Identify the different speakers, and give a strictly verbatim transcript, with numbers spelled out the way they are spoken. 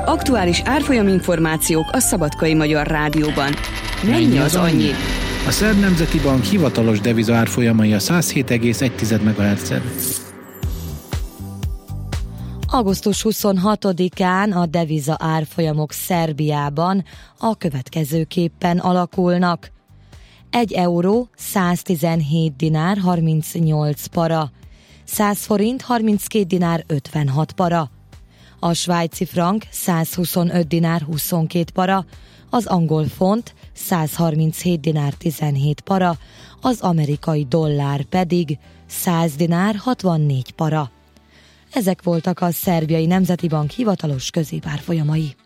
Speaker 1: Aktuális árfolyam információk a Szabadkai Magyar Rádióban. Mennyi az annyi?
Speaker 2: A Szerb Nemzeti Bank hivatalos deviza árfolyamai a száz hét egész egy megahertzen.
Speaker 3: augusztus huszonhatodikán a deviza árfolyamok Szerbiában a következőképpen alakulnak. egy euró száztizenhét dinár harmincnyolc para, száz forint harminckét dinár ötvenhat para, a svájci frank százhuszonöt dinár huszonkét para, az angol font százharminchét dinár tizenhét para, az amerikai dollár pedig száz dinár hatvannégy para. Ezek voltak a Szerbiai Nemzeti Bank hivatalos középárfolyamai.